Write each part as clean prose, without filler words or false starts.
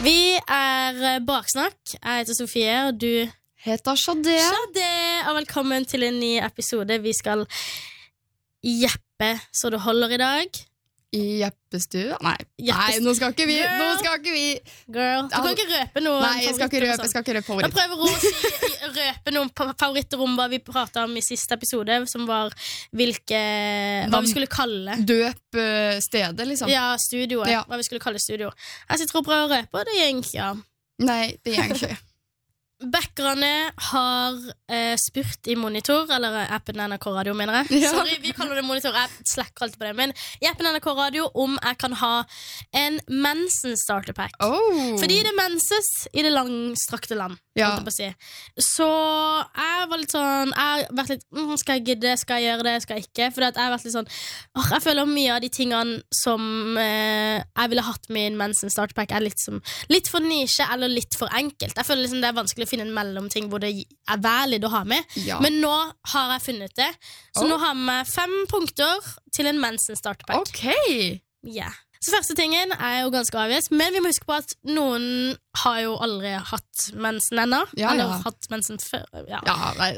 Vi Baksnakk. Jeg heter Sofie, og du heter Shade. Og velkommen til en ny episode. Vi skal jeppe så det holder I dag. I jeppestua? Nei, nå skal ikke vi. Girl, du kan ikke røpe noe. Nei, jeg skal ikke røpe favoritt. Jeg prøver å røpe noen favoritter om hva vi pratet om I siste episode, som var hva vi skulle kalle. Døp stedet, liksom. Ja, studioet. Ja. Hva vi skulle kalle studio. Jeg sitter og prøver å røpe, og det gjør ikke, ja. Nei, det gjør ikke. Backerne har spurt I monitor, eller appen NRK Radio, mener jeg. Ja. Sorry, vi kaller det monitor, jeg slacker alltid på det. Men I appen NRK Radio om jeg kan ha en mensen starter pack. Fordi det menses I det langstrakte land. Ja. Si. Så jeg var litt sånn, jeg har vært litt, skal jeg gidde, skal jeg gjøre det, skal jeg ikke? For jeg har vært litt sånn, jeg føler mye av de tingene som jeg ville hatt med en mensen starter pack litt for nisje, eller litt for enkelt. Jeg føler liksom det vanskelig å finne en mellomting hvor det valid å ha med. Ja. Men nå har jeg funnet det. Så nå har vi 5 punkter til en mensen starter pack. Ok! Ja. Så første tingen jo ganske avgjørende, men vi må huske på at noen har jo aldri hatt mensen ennå. Ja, eller hatt mensen før. Ja, nei.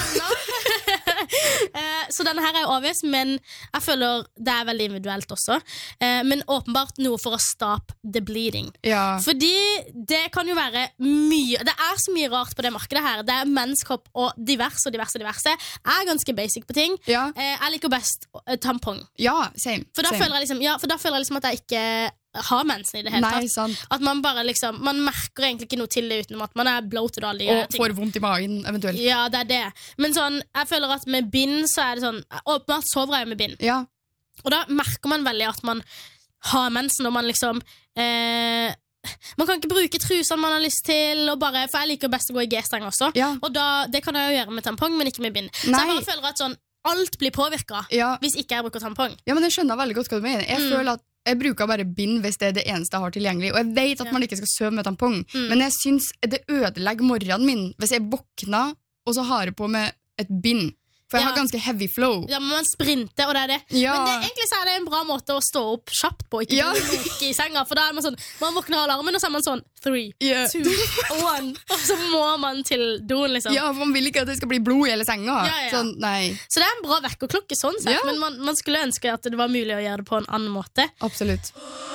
Så denne her jo avgjørende, men jeg føler det veldig individuelt også. Men åpenbart noe for å stop the bleeding. Ja. Fordi det kan jo være mye, det så mye rart på det markedet her. Det menskopp og diverse. Jeg ganske basic på ting. Ja. Jeg liker best tampong. Ja, same. For da føler jeg liksom at jeg ikke har mensen I det hele tatt. Sant. At man bare liksom, man merker egentlig ikke noe til det utenom at man bloated og alle og får vondt I magen, eventuelt. Ja, det det. Men sånn, jeg føler at med bind så det sånn, åpenbart sover jeg med bind. Ja. Og da merker man veldig at man har mensen, og man liksom man kan ikke bruke trusene man har lyst til, og bare, for jeg liker best å gå I G-streng også. Ja. Og da, det kan jeg jo gjøre med tampong, men ikke med bind. Så jeg bare føler at sånn, alt blir påvirket hvis ikke jeg bruker tampong. Ja, men jeg skjønner veldig godt hva du mener. Jeg føler at jeg bruker bare bind hvis det det eneste jeg har tilgjengelig. Og jeg vet at man ikke skal søve med tampong. Men jeg synes det ødelegger morgenen min hvis jeg våkner, og så har jeg på med et bind. For jeg har ganske heavy flow. Ja, men man sprinter, og det det. Ja. Men egentlig så det en bra måte å stå opp kjapt på, ikke lukke I senga. For da man sånn, man våkner av alarmen, og så man sånn 3, 2, 1. Og så må man til doen, liksom. Ja, for man vil ikke at det skal bli blod I hele senga. Ja. Sånn, nei. Så det en bra vekkerklokke sånn sett, men man skulle ønske at det var mulig å gjøre det på en annen måte. Absolutt.